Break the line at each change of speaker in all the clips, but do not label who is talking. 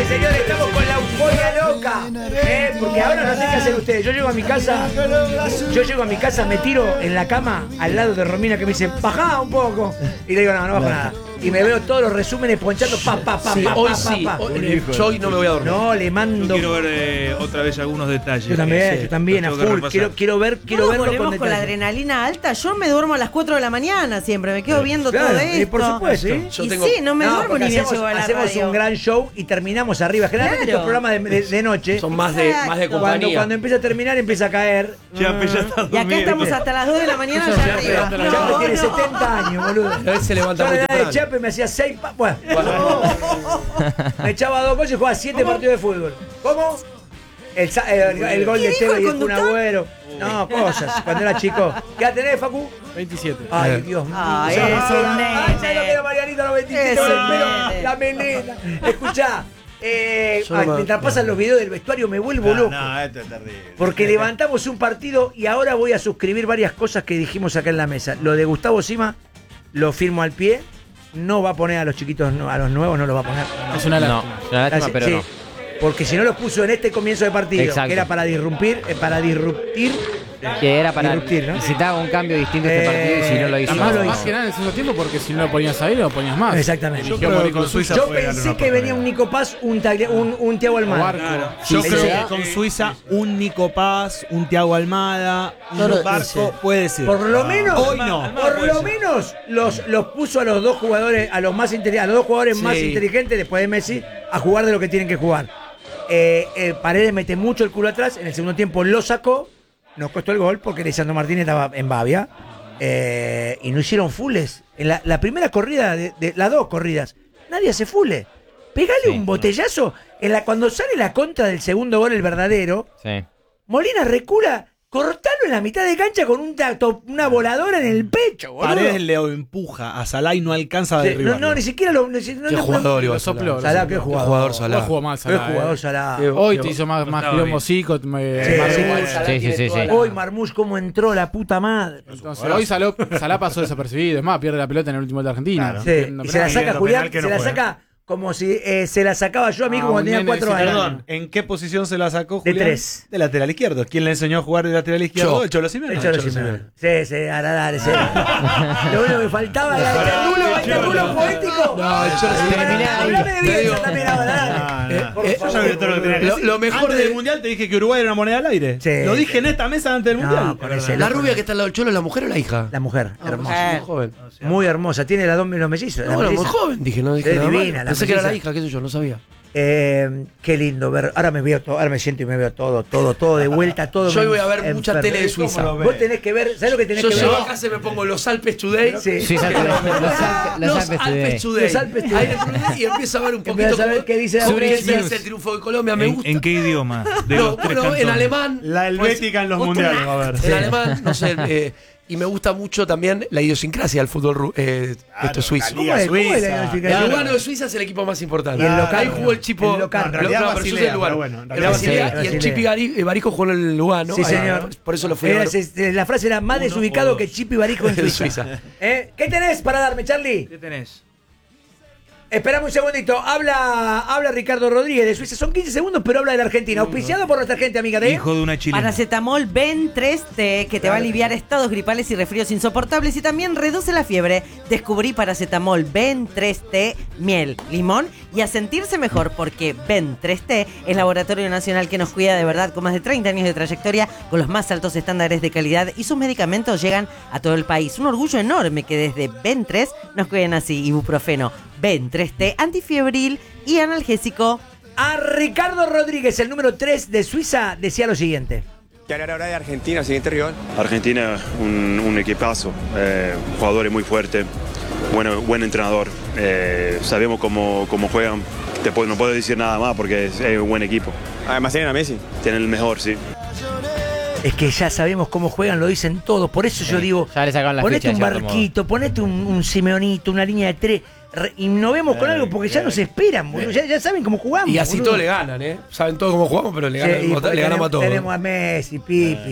señores, estamos con la euforia loca. Porque ahora no sé qué hacer ustedes. Yo llego a mi casa, me tiro en la cama al lado de Romina que me dice, bajá un poco. Y le digo, no bajo nada. Y me veo todos los resúmenes ponchando
Hoy no me voy a dormir.
No, le mando.
Yo quiero ver otra vez algunos detalles.
Yo también, a full. Quiero verlo con
detalle. Con la adrenalina alta. Yo me duermo a las 4 de la mañana siempre. Me quedo viendo todo esto.
Por supuesto.
Sí, no me duermo ni bien llego a la radio.
Hacemos un gran show y terminamos arriba. Generalmente estos programas de noche
son más de compañía.
Cuando empieza a terminar, empieza a caer.
Y acá estamos hasta las 2 de la mañana allá arriba.
Chape tiene 70 años, boludo.
A veces se levanta muy temprano.
Chape me hacía 6 bueno. Me echaba 2 goles y jugaba 7 partidos de fútbol. ¿Cómo? El gol de Tevez y el Kun Agüero. No, cosas. Cuando era chico. ¿Qué edad tenés, Facu?
27.
Ay, Dios mío.
Es un nene.
¿Sabes lo que era Marianito a los 27? Con el pelo, la melena. Escuchá. Mientras pasan los videos del vestuario me vuelvo loco.
No, esto es terrible.
Porque levantamos un partido y ahora voy a suscribir varias cosas que dijimos acá en la mesa. Lo de Gustavo Sima lo firmo al pie. No va a poner a los chiquitos, a los nuevos no lo va a poner.
Es una lástima.
No, una lástima, pero
sí,
no.
Porque si no los puso en este comienzo de partido,
Exacto.
que era para disruptir,
Que era para
disruptir, ¿no?
necesitaba un cambio distinto este partido y si no lo hizo.
Además,
lo
más
hizo.
que nada en el segundo tiempo, porque si no lo ponías ahí, lo ponías más.
Exactamente.
Yo creo que con Suiza
Yo
puede ganar
pensé
una
que venía
oportunidad.
un Nico Paz, un Thiago Almada.
Barco.
Yo
Sí,
creo
sí.
que con Suiza un Nico Paz, un Thiago Almada, un Barco puede ser.
Por lo menos,
Hoy no.
Por lo menos los puso a los dos jugadores, a los dos jugadores más inteligentes después de Messi, a jugar de lo que tienen que jugar. Paredes mete mucho el culo atrás, en el segundo tiempo lo sacó, nos costó el gol porque Lisandro Martínez estaba en Bavia y no hicieron fulles. En la primera corrida, de las dos corridas, nadie hace fulle. Pegale un botellazo. Cuando sale la contra del segundo gol, el verdadero,
Sí.
Molina recula, cortalo en la mitad de cancha con una voladora en el pecho, boludo.
Paredes le empuja a Salah y no alcanza a
Sí,
derribarlo.
no, ni siquiera lo. No,
Qué jugador iba
Lo
a
sopló.
Salah, qué jugador.
No jugó mal
Qué
Salah.
jugador Salah.
Hoy te hizo más quilombo Zico.
Sí.
Hoy Marmoush, cómo entró la puta madre.
Entonces, hoy Salah pasó desapercibido. Es más, pierde la pelota en el último de Argentina.
Claro.
Sí, y se la saca
Lo
Julián,
penal que
se
no
la
fue.
saca como si se la sacaba yo a mí cuando
un
tenía
nene
4
de
años.
Perdón, ¿en qué posición se la sacó
De
Julián?
3.
De lateral izquierdo. ¿Quién le enseñó a jugar de lateral izquierdo? El Cholo Simeone.
El Cholo Simeone. Sí, ahora dale, sí. Lo único que faltaba era el rulo poético.
No, el Cholo Simeone.
Hablame de Bielsa también ahora, dale.
Yo ya vi todo lo que tenía que decir.
Lo mejor
Antes del
de
Mundial te dije que Uruguay era una moneda al aire.
Sí.
Lo dije en esta mesa antes del Mundial.
con ese
la
loco.
rubia que está al lado del Cholo, ¿es la mujer o la hija?
La mujer, hermosa.
Muy joven.
Muy hermosa. Tiene los mellizos.
No, muy joven, dije, no dije
Es
nada
divina,
mal.
la
Pensé que era la
melliza.
hija, qué sé yo, no sabía.
Qué lindo ver. Ahora me veo todo, ahora me siento y me veo todo de vuelta, todo.
Yo hoy voy a ver mucha
enfermo.
tele de Suiza.
Vos tenés que ver, ¿sabés lo que tenés
Yo
que ver?
llego a casa y me pongo los Alpes Today.
Sí.
Sí, los Alpes Today.
Today.
Los Alpes Today.
Ahí y empiezo a ver un poquito
Empiezo a ver qué dice la
sobre
prensa.
qué es el triunfo de Colombia. Me gusta.
¿En qué idioma? De
No,
los tres
bueno, en
cantones.
alemán.
La helvética en los mundiales va a ver.
En alemán, no sé. Y me gusta mucho también la idiosincrasia del fútbol esto suizo.
la Liga
¿Cómo es la
Suiza.
idiosincrasia?
El Lugano de Suiza es el equipo más importante.
Y el local.
Ahí jugó el Chipo.
El local.
En realidad
pero yo soy
Basilea,
el Lugano.
pero bueno, en
El
realidad
Basilea
Basilea.
y el Chipi Barijo jugó en el Lugano.
Sí,
Ahí,
señor.
por eso lo fui a ver.
La frase era más desubicado
dos.
que Chipi Barijo en
En
Suiza.
Suiza.
¿Qué tenés para darme, Charlie?
¿Qué tenés?
Esperame un segundito. Habla Ricardo Rodríguez de Suiza. Son 15 segundos, pero habla de la Argentina. Auspiciado por nuestra gente, amiga de.
Hijo de una chilena.
Paracetamol Ben 3T, que te va a aliviar estados gripales y resfríos insoportables y también reduce la fiebre. Descubrí Paracetamol Ben 3T, miel, limón y a sentirse mejor porque Ben 3T es laboratorio nacional que nos cuida de verdad con más de 30 años de trayectoria, con los más altos estándares de calidad y sus medicamentos llegan a todo el país. Un orgullo enorme que desde Ben 3 nos cuiden así. Ibuprofeno, Ben 3T, antifiebril y analgésico.
A Ricardo Rodríguez, el número 3 de Suiza, decía lo siguiente.
¿Qué hará ahora de Argentina, siguiente rival?
Argentina, un equipazo, jugadores muy fuertes, buen entrenador, sabemos cómo juegan, no puedo decir nada más porque es un buen equipo.
Además tienen a Messi.
Tienen el mejor, sí.
Es que ya sabemos cómo juegan, lo dicen todos. Por eso yo digo,
Ya le sacaron la
ponete
ficha,
un
de cierto
barquito, ponete un Simeonito, una línea de 3. Y nos vemos con algo porque ya nos esperan, boludo. Ya saben cómo jugamos.
Y así
boludo.
todos le ganan, ¿eh? Saben todos cómo jugamos, pero le
Sí, y
ganamos a todos.
Tenemos a Messi, Pipi.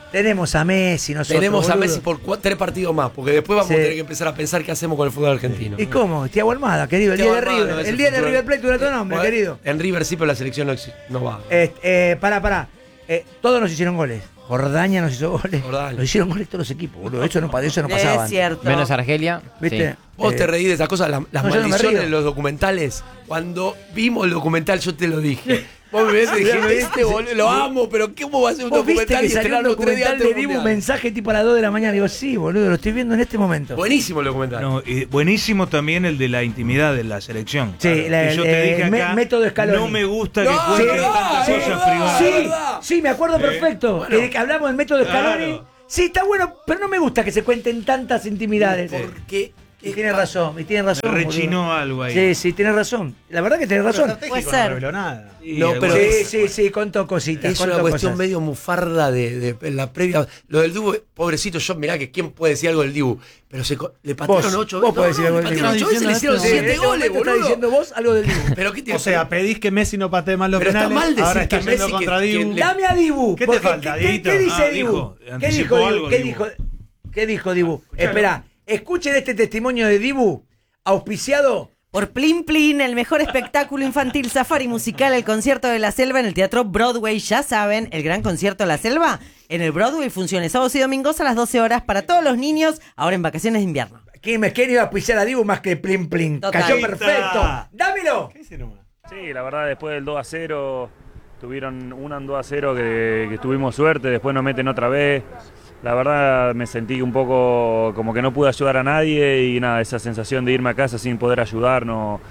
Tenemos a Messi, nosotros.
Tenemos a
boludo.
Messi por 3 partidos más, porque después vamos a tener que empezar a pensar qué hacemos con el fútbol argentino.
¿Y cómo? Thiago Almada, querido. El día de River. El día de River Plate, tu otro nombre, querido.
En River sí, pero la selección no va.
Pará. Todos nos hicieron goles. Jordania nos hizo goles.
Jordania.
Nos hicieron goles todos los equipos, boludo. Eso no pasaba.
Es cierto.
Menos Argelia.
¿Viste?
Sí.
Vos te reís de esas cosas, las
no, yo no me
maldiciones
río.
de los documentales. Cuando vimos el documental, yo te lo dije. Vos me ves y dijiste, boludo, lo amo, pero ¿cómo va a ser un
¿Vos viste
documental
que
y
salió un
estrenarlo 3 días
documental
antes
de
del
Dibu, un
Mundial?
mensaje tipo a las 2 de la mañana? Digo, sí, boludo, lo estoy viendo en este momento.
Buenísimo el documental.
No, buenísimo también el de la intimidad de la selección.
Sí,
Que yo te dije acá,
método Scaloni.
no me gusta
No,
que cuenten
verdad,
tantas
es
cosas
verdad.
privadas.
Sí, me acuerdo perfecto.
Bueno.
Que hablamos del método Scaloni.
Claro.
Sí, está bueno, pero no me gusta que se cuenten tantas intimidades.
Porque
Y tiene razón.
Rechinó
boludo.
algo ahí.
Sí, tienes razón. La verdad que tienes razón.
Puede
No
ser.
reveló nada.
No, pero
Sí, contó cositas.
es una
contó
cuestión
cosas.
medio mufarda de la previa. Lo del Dibu, pobrecito, yo mirá que quién puede decir algo del Dibu. Pero le patearon 8 veces.
Vos podés decir algo
le
del
patearon
Dibu.
8 veces, le hicieron
Sí, en
7
este
goles,
momento
boludo.
¿Estás diciendo vos algo del Dibu?
Pero ¿qué tiene?
O sea, pedís que Messi no patee más los
Pero está
penales.
mal decir
ahora está
que
yendo
Messi
contra
que
Dibu.
le-
Dame a Dibu.
¿Qué te
porque
falta, Dieguito?
¿Qué dice Dibu?
Dijo,
¿Qué
anticipó
dijo
algo,
Dibu?
Dibu.
¿Qué dijo Dibu? Espera, escuchen este testimonio de Dibu, auspiciado.
Por Plin Plin, el mejor espectáculo infantil safari musical, el concierto de la selva en el Teatro Broadway. Ya saben, el gran concierto de la selva en el Broadway, funciones sábados y domingos a las 12 horas para todos los niños, ahora en vacaciones de invierno.
¿Quién iba a auspiciar a Dibu más que Plin Plin?
Total.
Cayó perfecto. ¡Dámelo!
Sí, la verdad después del 2-0, tuvieron un 2-0 que tuvimos suerte, después nos meten otra vez. La verdad me sentí un poco como que no pude ayudar a nadie y nada, esa sensación de irme a casa sin poder ayudar,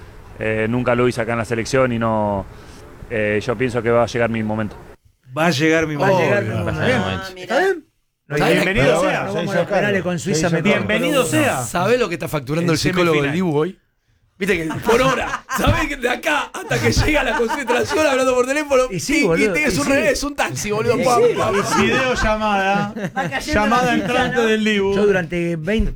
nunca lo hice acá en la selección y no, yo pienso que va a llegar mi momento.
Va a llegar mi momento.
¿Está bien?
Bienvenido sea.
No vamos a los penales con Suiza. mejor.
Bienvenido sea.
¿Sabés lo que está facturando el
El
psicólogo del
semifinal.
Dibu hoy? Viste que por hora, ¿sabés que de acá hasta que llega la concentración hablando por teléfono?
Y sí, boludo,
es
y
un
sí.
revés, un taxi, boludo.
Y
Pam,
sí,
pam.
Video llamada. Llamada entrante del Dibu.
Yo durante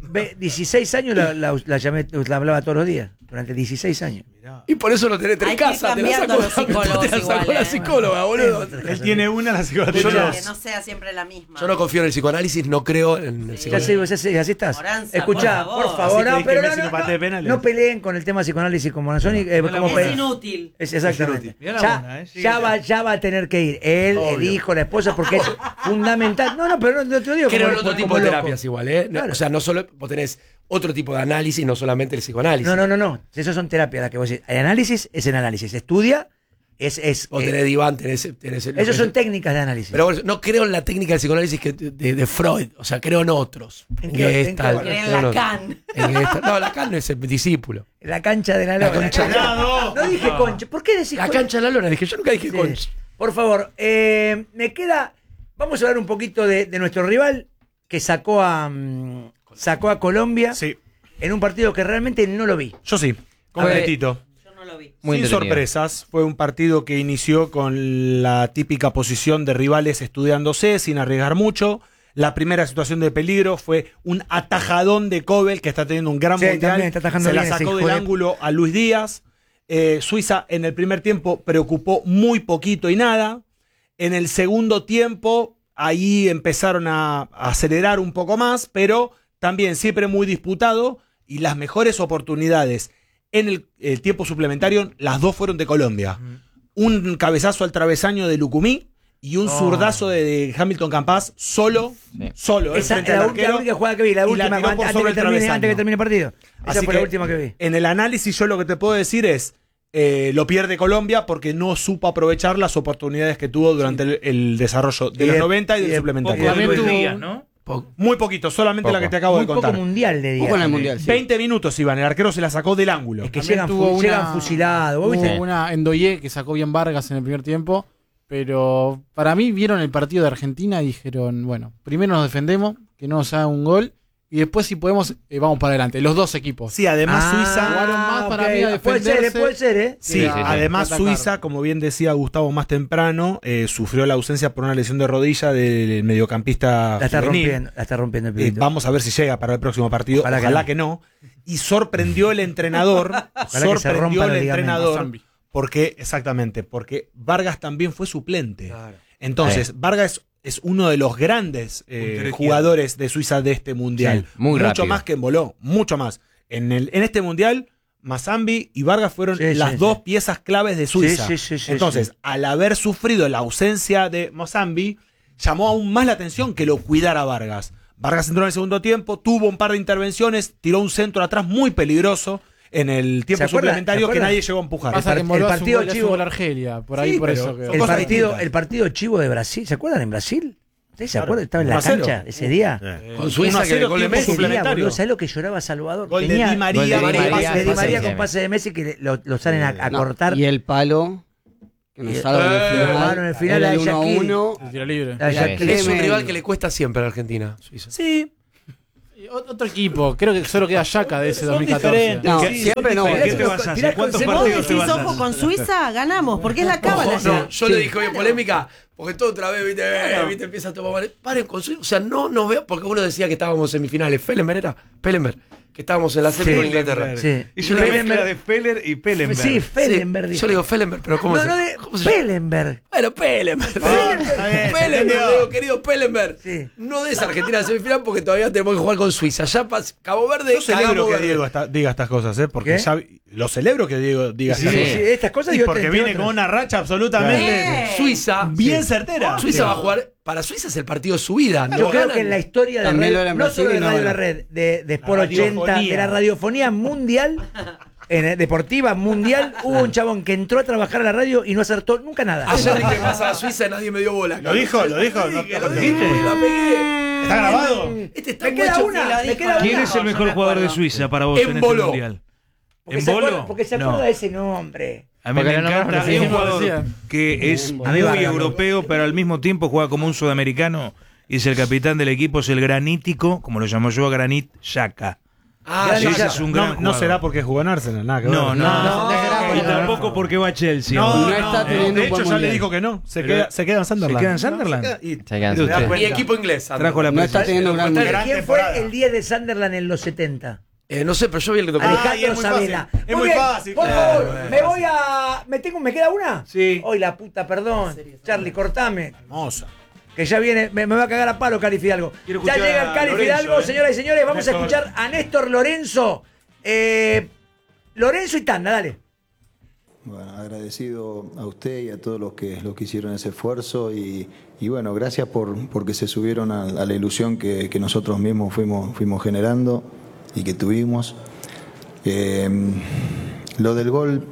16 años la llamé, la hablaba todos los días. Durante 16 años.
Y por eso lo tenés en
Hay que ir
casa, te la
cambiando
sacó,
los psicólogos
te la sacó
igual,
la psicóloga, boludo.
Él tiene una, la psicóloga
Yo
tiene
no-
dos.
Que no sea siempre la misma.
Yo no confío en el psicoanálisis, no creo en el
Ya
psicoanálisis.
sé, así estás.
Moranza,
Escuchá,
por
por
favor.
favor.
Así
No,
que
pero
Messi no patee penales.
no peleen con el tema psicoanálisis como Sony. como
Es inútil.
Es exactamente.
Mirá la
Ya,
buena, sí,
ya va a tener que ir. Él, el hijo, la esposa, porque es fundamental. No, pero no te lo digo
Creo en
como-
otro tipo
como
de
loco.
terapias igual, ¿eh?
Claro.
O sea, no solo vos tenés otro tipo de análisis, no solamente el psicoanálisis.
No. Esas son terapias las que vos decís. El análisis es el análisis. Estudia es.
Vos tenés diván, tenés
Esas son técnicas de análisis.
Pero bueno, no creo en la técnica del psicoanálisis de Freud, o sea, creo en otros.
¿En
En
qué?
Gestalt,
¿En qué?
Creen
creo en
Lacan.
otros. En Gestalt. No, Lacan no es el discípulo.
La cancha de la lona.
concha de
No dije concha. ¿Por qué decís
La
concha?
cancha de la lona, dije, yo nunca dije
Sí.
concha.
Por favor, me queda. Vamos a hablar un poquito de nuestro rival que sacó a Colombia
Sí.
en un partido que realmente no lo vi.
Yo sí. Completito.
Yo no lo vi.
Muy
Sin
entretenido.
sorpresas, fue un partido que inició con la típica posición de rivales estudiándose, sin arriesgar mucho. La primera situación de peligro fue un atajadón de Kobel, que está teniendo un gran
Sí,
mundial.
también está atajando
Se la
bien ese
sacó
hijo
del
de-
ángulo a Luis Díaz. Suiza en el primer tiempo preocupó muy poquito y nada. En el segundo tiempo, ahí empezaron a acelerar un poco más, pero también siempre muy disputado. Y las mejores oportunidades en el tiempo suplementario, las dos fueron de Colombia. Un cabezazo al travesaño de Lucumí y un zurdazo de Hamilton Campas solo,
Sí.
solo,
Esa
frente
es
al
la
arquero.
última jugada que vi, la
y
última,
tiró por sobre el travesaño.
antes que termine el partido. Esa
Así
fue la última que vi.
En el análisis yo lo que te puedo decir es, lo pierde Colombia porque no supo aprovechar las oportunidades que tuvo durante el desarrollo de
Y
los
de-
90 y
y
del
de
suplementario.
También
Luis
tuvo
Díaz,
un-
¿no?
Muy poquito, solamente la que te acabo
Muy
de
poco
contar.
mundial de día.
Poco en el mundial, sí.
20 minutos iban, el arquero se la sacó del ángulo.
Es que
También
llegan,
tuvo
llegan fusilados. ¿Vos
Hubo
viste?
una Endoye que sacó bien Vargas en el primer tiempo, pero para mí vieron el partido de Argentina y dijeron, bueno, primero nos defendemos, que no nos haga un gol, y después si podemos, vamos para adelante, los dos equipos.
Sí, además Suiza...
jugaron más para mí a
Puede ser,
defenderse.
puede ser, ¿eh?
Sí,
Sí, sí.
además
Atacar.
Suiza, como bien decía Gustavo más temprano, sufrió la ausencia por una lesión de rodilla del mediocampista
La está
juvenil.
rompiendo el pibito.
Vamos a ver si llega para el próximo partido.
Ojalá que no.
que no. Y sorprendió el entrenador.
que se rompa
sorprendió
los
el
ligamentos.
entrenador.
Zambi.
Porque Vargas también fue suplente. Entonces, Vargas es uno de los grandes jugadores de Suiza de este mundial.
Sí, muy
mucho
rápido.
más que Embolo, mucho más. En este mundial, Mazambi y Vargas fueron las dos piezas claves de Suiza. Entonces, al haber sufrido la ausencia de Mazambi, llamó aún más la atención que lo cuidara Vargas. Vargas entró en el segundo tiempo, tuvo un par de intervenciones, tiró un centro atrás muy peligroso en el tiempo suplementario que nadie llegó a empujar.
Pasa que
el partido
chivo de la Argelia, por ahí,
Sí,
por
pero
eso. Que...
El partido chivo de Brasil, ¿se acuerdan en Brasil? ¿Ustedes se acuerdan? Estaba en la
1-0.
cancha ese día.
Con Suiza, que el gol de Messi.
Ese día, boludo, ¿sabés lo que lloraba Salvador?
Gol de Di María,
de Di María con pase de Messi que lo salen a cortar.
Y el palo que nos salva
en el final
el
a Shaqiri.
1-1.
El tiro libre.
Es un rival que le cuesta siempre a la Argentina, Suiza.
Sí.
Y otro equipo, creo que solo queda Yaka de ese 2014.
No, siempre no.
¿Qué te vas a hacer? ¿Cuántos
Si vos
partidos te
decís
vas a
ojo
hacer?
con Suiza, ganamos, porque es la cábala ya.
No, yo le dije, oye, polémica, porque todo otra vez, viste, empieza a tomar mal. Paren con Suiza, o sea, no nos veo, porque uno decía que estábamos en semifinales. Pellenberg, que estábamos en la semi con Inglaterra.
Sí.
Hizo una mezcla de Feller y Pellenberg.
Sí, Fellenberg.
Yo le digo Fellenberg, pero ¿cómo se llama?
Pellenberg.
Bueno, Pellenberg. Pellenberg, digo, querido Pellenberg.
Sí.
No des a Argentina en semifinal porque todavía tenemos que jugar con Suiza. Ya Cabo Verde.
Yo celebro
Cabo
que
Verde.
Diego diga estas cosas, porque
¿Qué?
ya lo celebro que Diego diga
Sí,
estas
sí,
cosas.
estas cosas
Y
yo
porque viene con una racha absolutamente
Suiza.
Bien certera.
Suiza va a jugar. Para Suiza es el partido de su vida.
Yo creo que en la historia de
También lo era
Red,
en
no
Brasil
solo de
y no
Radio
era.
La Red, de Sport
La
80,
radiofonía.
de la radiofonía mundial, deportiva mundial, hubo un chabón que entró a trabajar a la radio y no acertó nunca nada.
Ayer dije que pasaba a Suiza y nadie me dio bola.
¿Lo dijo?
¿Lo
¿Lo dijiste?
dije? La pegué.
¿Está grabado?
Este está
Me queda
mucho
una, me queda
¿Quién
una.
es el mejor jugador de Suiza para vos en este
Embolo.
mundial?
Porque se
¿Embolo?
acuerda- Porque se acuerda
No.
de ese nombre.
A mí
Porque
me
no
encanta.
nos
Es un
decía.
jugador que es
A mí
muy
Vargas,
europeo, pero al mismo tiempo juega como un sudamericano y es el capitán del equipo, es el granítico, como lo llamo yo, Granit Xhaka.
Ah,
Ese
ya.
es un gran
No
jugador.
será porque jugó en Arsenal, nada que ver.
No. Y tampoco porque va a Chelsea.
No,
No está teniendo
de
un buen
hecho ya le
mundial.
dijo que no. Se
Pero-
queda en
¿Se
Sunderland.
queda en Sunderland?
Y-
Se quedan
Mire usted.
Y equipo inglés. Sandro.
Trajo la
No está
presión.
teniendo un gran mundial.
¿Quién fue el 10 de Sunderland en los 70?
No sé, pero yo vi el documental.
Alejandro
es muy
Sabela.
fácil. Es muy
bien,
fácil.
Por favor, ¿me queda una?
Sí.
Hoy la puta, perdón. Charlie, cortame.
Hermosa.
Que ya viene, me va a cagar a palo Cali Fidalgo.
Quiero
Ya
escuchar
llega el
a
Cali
Lorenzo,
Fidalgo, señoras y señores. Vamos a
Néstor.
escuchar a Néstor Lorenzo. Lorenzo y Tanda, dale.
Bueno, agradecido a usted y a todos los que hicieron ese esfuerzo y bueno, gracias porque se subieron a la ilusión que nosotros mismos fuimos generando y que tuvimos. Lo del gol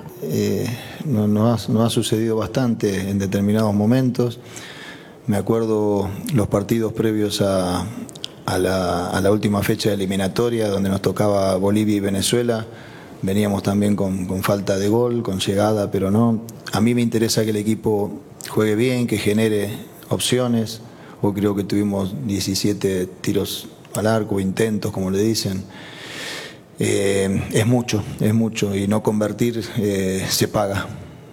no ha sucedido bastante en determinados momentos. Me acuerdo los partidos previos a la última fecha de eliminatoria donde nos tocaba Bolivia y Venezuela. Veníamos también con falta de gol, con llegada, pero no. A mí me interesa que el equipo juegue bien, que genere opciones. Hoy creo que tuvimos 17 tiros al arco, intentos, como le dicen. Es mucho, y no convertir se paga.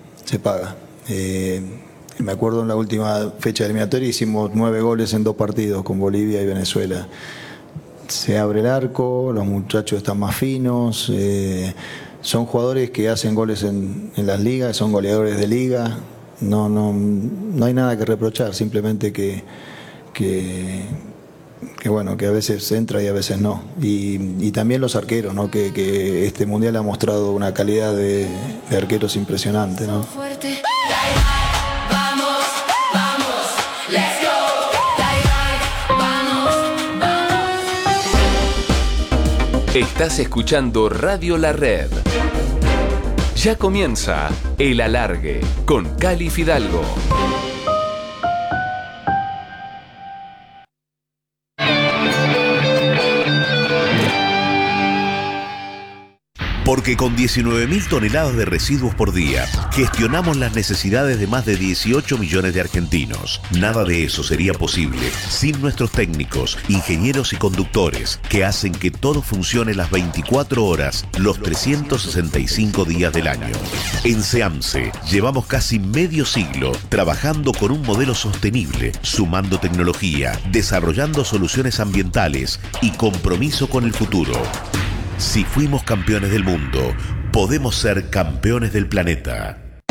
Me acuerdo en la última fecha eliminatoria hicimos 9 goles en 2 partidos con Bolivia y Venezuela. Se abre el arco, los muchachos están más finos, son jugadores que hacen goles en las ligas, son goleadores de liga, no hay nada que reprochar, simplemente que bueno, que a veces entra y a veces no. Y también los arqueros, ¿no? Que este mundial ha mostrado una calidad de arqueros impresionante, ¿no?
Estás escuchando Radio La Red. Ya comienza El Alargue con Cali Fidalgo.
Porque con 19.000 toneladas de residuos por día, gestionamos las necesidades de más de 18 millones de argentinos. Nada de eso sería posible sin nuestros técnicos, ingenieros y conductores, que hacen que todo funcione las 24 horas, los 365 días del año. En SEAMSE llevamos casi medio siglo trabajando con un modelo sostenible, sumando tecnología, desarrollando soluciones ambientales y compromiso con el futuro. Si fuimos campeones del mundo, podemos ser campeones del planeta.